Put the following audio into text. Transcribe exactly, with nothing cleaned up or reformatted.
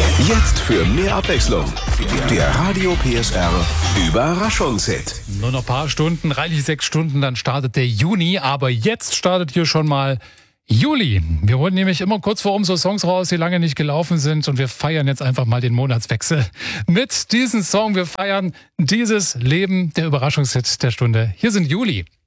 Jetzt für mehr Abwechslung. Der Radio P S R Überraschungshit. Nur noch ein paar Stunden, reichlich sechs Stunden, dann startet der Juni. Aber jetzt startet hier schon mal Juli. Wir holen nämlich immer kurz vor um so Songs raus, die lange nicht gelaufen sind. Und wir feiern jetzt einfach mal den Monatswechsel mit diesem Song. Wir feiern dieses Leben, der Überraschungshit der Stunde. Hier sind Juli.